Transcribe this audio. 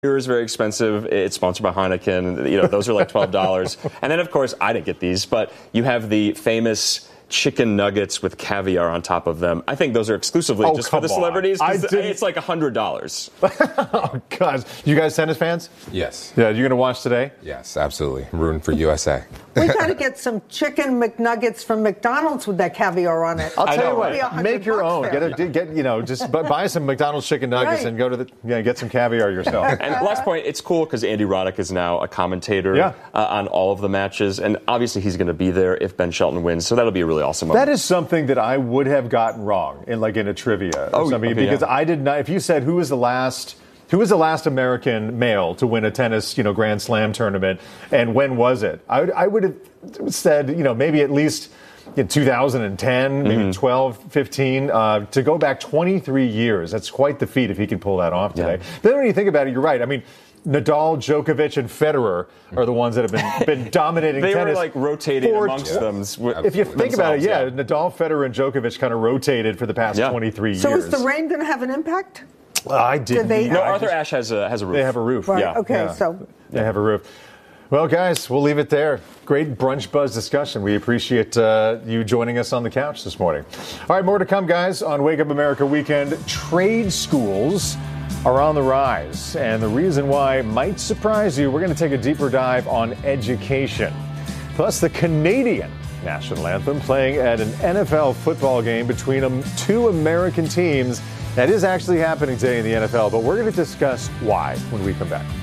Beer is very expensive. It's sponsored by Heineken. Those are like $12. And then, of course, I didn't get these, but you have the famous chicken nuggets with caviar on top of them. I think those are exclusively just for the celebrities. It's like $100. Oh, God. You guys tennis fans? Yes. Yeah, you going to watch today? Yes, absolutely. I'm rooting for USA. We got to get some chicken McNuggets from McDonald's with that caviar on it. I'll tell you what, make your own. Just buy some McDonald's chicken nuggets and go to get some caviar yourself. And last point, it's cool because Andy Roddick is now a commentator on all of the matches, and obviously he's going to be there if Ben Shelton wins, so that'll be a really awesome moment. That is something that I would have gotten wrong in a trivia or something, because I did not. If you said who was the last American male to win a tennis, Grand Slam tournament, and when was it? I would have said, maybe at least in 2010, maybe 12, 15, to go back 23 years. That's quite the feat if he can pull that off today. Yeah. Then when you think about it, you're right. I mean, Nadal, Djokovic, and Federer are the ones that have been dominating tennis. They were rotating amongst them. If you think about it, Nadal, Federer, and Djokovic kind of rotated for the past 23 years. So is the rain going to have an impact? I didn't. No, Arthur Ashe has a roof. They have a roof. Right. Yeah. Okay. So they have a roof. Well, guys, we'll leave it there. Great Brunch Buzz discussion. We appreciate you joining us on the couch this morning. All right, more to come, guys, on Wake Up America Weekend. Trade schools are on the rise, and the reason why might surprise you. We're going to take a deeper dive on education. Plus, the Canadian national anthem playing at an NFL football game between two American teams. That is actually happening today in the NFL, but we're going to discuss why when we come back.